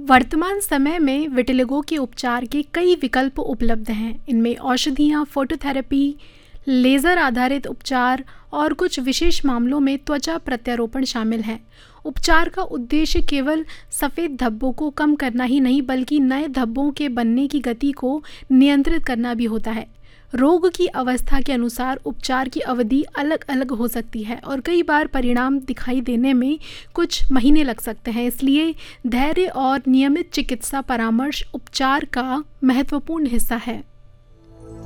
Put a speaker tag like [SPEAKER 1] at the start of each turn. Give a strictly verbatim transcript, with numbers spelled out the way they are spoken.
[SPEAKER 1] वर्तमान समय में विटिलिगो के उपचार के कई विकल्प उपलब्ध हैं। इनमें औषधियाँ, फोटोथेरेपी, लेज़र आधारित उपचार और कुछ विशेष मामलों में त्वचा प्रत्यारोपण शामिल हैं। उपचार का उद्देश्य केवल सफ़ेद धब्बों को कम करना ही नहीं, बल्कि नए धब्बों के बनने की गति को नियंत्रित करना भी होता है। रोग की अवस्था के अनुसार उपचार की अवधि अलग अलग हो सकती है और कई बार परिणाम दिखाई देने में कुछ महीने लग सकते हैं। इसलिए धैर्य और नियमित चिकित्सा परामर्श उपचार का महत्वपूर्ण हिस्सा है।